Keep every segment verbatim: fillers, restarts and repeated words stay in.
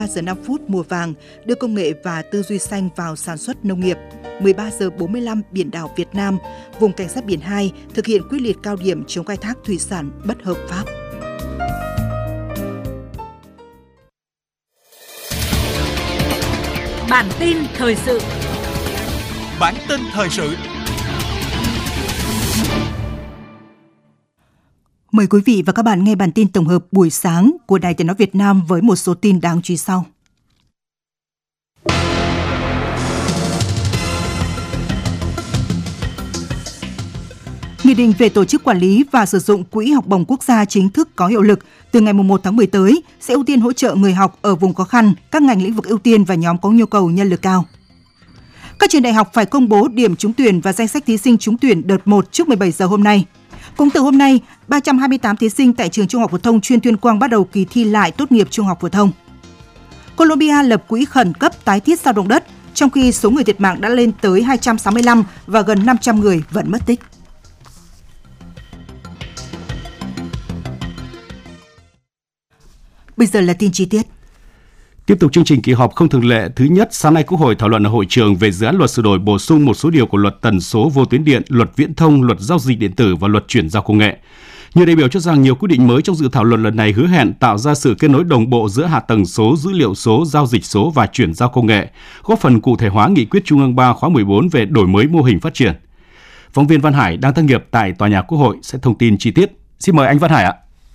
ba giờ năm phút mùa vàng đưa công nghệ và tư duy xanh vào sản xuất nông nghiệp. mười ba giờ bốn mươi lăm biển đảo Việt Nam, vùng cảnh sát biển hai thực hiện quyết liệt cao điểm chống khai thác thủy sản bất hợp pháp. Bản tin thời sự. Bản tin thời sự. Mời quý vị và các bạn nghe bản tin tổng hợp buổi sáng của Đài Tiếng nói Việt Nam với một số tin đáng chú ý sau. Nghị định về tổ chức quản lý và sử dụng quỹ học bổng quốc gia chính thức có hiệu lực từ ngày mùng một tháng mười tới, sẽ ưu tiên hỗ trợ người học ở vùng khó khăn, các ngành lĩnh vực ưu tiên và nhóm có nhu cầu nhân lực cao. Các trường đại học phải công bố điểm trúng tuyển và danh sách thí sinh trúng tuyển đợt một trước mười bảy giờ hôm nay. Cũng từ hôm nay, ba trăm hai mươi tám thí sinh tại trường Trung học phổ thông chuyên Tuyên Quang bắt đầu kỳ thi lại tốt nghiệp trung học phổ thông. Colombia lập quỹ khẩn cấp tái thiết sau động đất, trong khi số người thiệt mạng đã lên tới hai trăm sáu mươi lăm và gần năm trăm người vẫn mất tích. Bây giờ là tin chi tiết. Tiếp tục chương trình kỳ họp không thường lệ thứ nhất, sáng nay Quốc hội thảo luận ở hội trường về dự án luật sửa đổi bổ sung một số điều của luật tần số vô tuyến điện, luật viễn thông, luật giao dịch điện tử và luật chuyển giao công nghệ. Nhiều đại biểu cho rằng nhiều quy định mới trong dự thảo luật lần này hứa hẹn tạo ra sự kết nối đồng bộ giữa hạ tầng số, dữ liệu số, giao dịch số và chuyển giao công nghệ, góp phần cụ thể hóa nghị quyết Trung ương ba khóa mười bốn về đổi mới mô hình phát triển. Phóng viên Văn Hải đang tác nghiệp tại tòa nhà Quốc hội sẽ thông tin chi tiết. Xin mời anh Văn Hải ạ.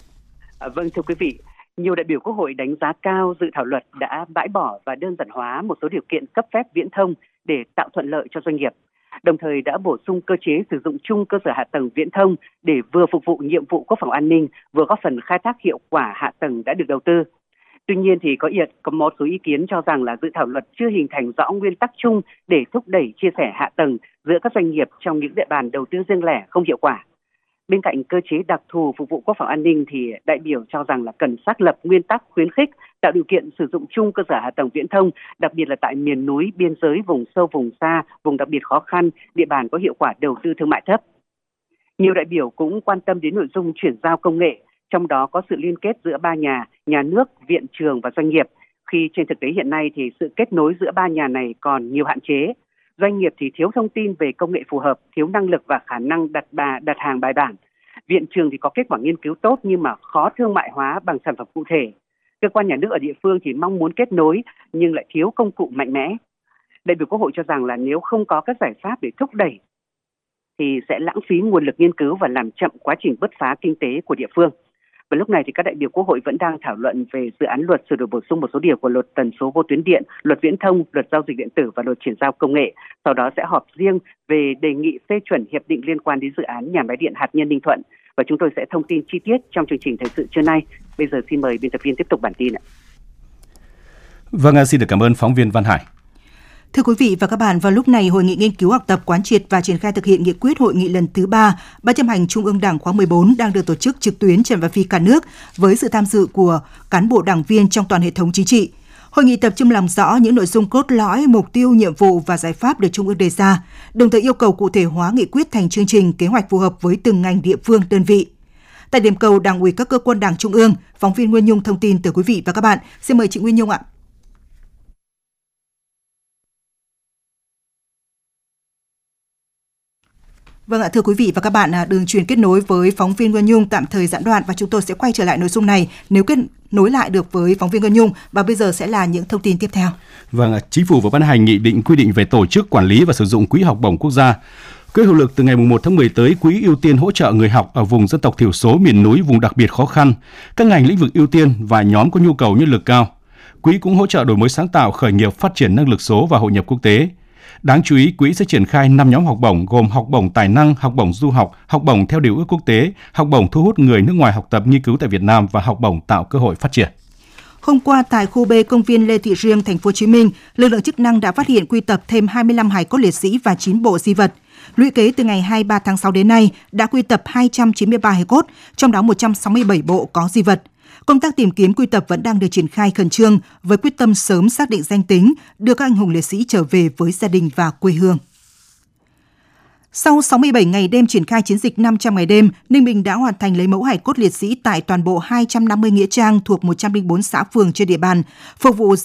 À, vâng, thưa quý vị. Nhiều đại biểu Quốc hội đánh giá cao dự thảo luật đã bãi bỏ và đơn giản hóa một số điều kiện cấp phép viễn thông để tạo thuận lợi cho doanh nghiệp, đồng thời đã bổ sung cơ chế sử dụng chung cơ sở hạ tầng viễn thông để vừa phục vụ nhiệm vụ quốc phòng an ninh, vừa góp phần khai thác hiệu quả hạ tầng đã được đầu tư. Tuy nhiên thì có ý, có một số ý kiến cho rằng là dự thảo luật chưa hình thành rõ nguyên tắc chung để thúc đẩy chia sẻ hạ tầng giữa các doanh nghiệp trong những địa bàn đầu tư riêng lẻ không hiệu quả. Bên cạnh cơ chế đặc thù phục vụ quốc phòng an ninh thì đại biểu cho rằng là cần xác lập nguyên tắc khuyến khích tạo điều kiện sử dụng chung cơ sở hạ tầng viễn thông, đặc biệt là tại miền núi, biên giới, vùng sâu, vùng xa, vùng đặc biệt khó khăn, địa bàn có hiệu quả đầu tư thương mại thấp. Nhiều đại biểu cũng quan tâm đến nội dung chuyển giao công nghệ, trong đó có sự liên kết giữa ba nhà, nhà nước, viện trường và doanh nghiệp, khi trên thực tế hiện nay thì sự kết nối giữa ba nhà này còn nhiều hạn chế. Doanh nghiệp thì thiếu thông tin về công nghệ phù hợp, thiếu năng lực và khả năng đặt bà đặt hàng bài bản. Viện trường thì có kết quả nghiên cứu tốt nhưng mà khó thương mại hóa bằng sản phẩm cụ thể. Cơ quan nhà nước ở địa phương thì mong muốn kết nối nhưng lại thiếu công cụ mạnh mẽ. Đại biểu Quốc hội cho rằng là nếu không có các giải pháp để thúc đẩy thì sẽ lãng phí nguồn lực nghiên cứu và làm chậm quá trình bứt phá kinh tế của địa phương. Và lúc này thì các đại biểu Quốc hội vẫn đang thảo luận về dự án luật sửa đổi bổ sung một số điều của luật tần số vô tuyến điện, luật viễn thông, luật giao dịch điện tử và luật chuyển giao công nghệ. Sau đó sẽ họp riêng về đề nghị phê chuẩn hiệp định liên quan đến dự án nhà máy điện hạt nhân Ninh Thuận. Và chúng tôi sẽ thông tin chi tiết trong chương trình thời sự trưa nay. Bây giờ xin mời biên tập viên tiếp tục bản tin ạ. Vâng, xin được cảm ơn phóng viên Văn Hải. Thưa quý vị và các bạn, vào lúc này, Hội nghị nghiên cứu học tập quán triệt và triển khai thực hiện nghị quyết hội nghị lần thứ ba, Ban chấp hành Trung ương Đảng khóa mười bốn đang được tổ chức trực tuyến trên phạm vi cả nước với sự tham dự của cán bộ đảng viên trong toàn hệ thống chính trị. Hội nghị tập trung làm rõ những nội dung cốt lõi, mục tiêu, nhiệm vụ và giải pháp được Trung ương đề ra, đồng thời yêu cầu cụ thể hóa nghị quyết thành chương trình, kế hoạch phù hợp với từng ngành, địa phương, đơn vị. Tại điểm cầu Đảng ủy các cơ quan Đảng Trung ương, phóng viên Nguyên Nhung thông tin từ quý vị và các bạn. Xin mời chị Nguyên Nhung ạ. Vâng ạ, thưa quý vị và các bạn, đường truyền kết nối với phóng viên Nguyên Nhung tạm thời gián đoạn và chúng tôi sẽ quay trở lại nội dung này nếu kết nối lại được với phóng viên Nguyên Nhung. Và bây giờ sẽ là những thông tin tiếp theo. Vâng ạ, Chính phủ vừa ban hành nghị định quy định về tổ chức, quản lý và sử dụng quỹ học bổng quốc gia. Có hiệu lực từ ngày mùng một tháng mười tới, quỹ ưu tiên hỗ trợ người học ở vùng dân tộc thiểu số, miền núi, vùng đặc biệt khó khăn, các ngành lĩnh vực ưu tiên và nhóm có nhu cầu nhân lực cao. Quỹ cũng hỗ trợ đổi mới sáng tạo, khởi nghiệp, phát triển năng lực số và hội nhập quốc tế. Đáng chú ý, quỹ sẽ triển khai năm nhóm học bổng gồm học bổng tài năng, học bổng du học, học bổng theo điều ước quốc tế, học bổng thu hút người nước ngoài học tập nghiên cứu tại Việt Nam và học bổng tạo cơ hội phát triển. Hôm qua tại khu B công viên Lê Thị Riêng, thành phố Hồ Chí Minh, lực lượng chức năng đã phát hiện quy tập thêm hai mươi lăm hài cốt liệt sĩ và chín bộ di vật. Lũy kế từ ngày hai mươi ba tháng sáu đến nay đã quy tập hai trăm chín mươi ba hài cốt, trong đó một trăm sáu mươi bảy bộ có di vật. Công tác tìm kiếm quy tập vẫn đang được triển khai khẩn trương với quyết tâm sớm xác định danh tính, đưa các anh hùng liệt sĩ trở về với gia đình và quê hương. Sau sáu mươi bảy ngày đêm triển khai chiến dịch năm trăm ngày đêm, Ninh Bình đã hoàn thành lấy mẫu hài cốt liệt sĩ tại toàn bộ hai trăm năm mươi nghĩa trang thuộc một trăm lẻ bốn xã phường trên địa bàn, phục vụ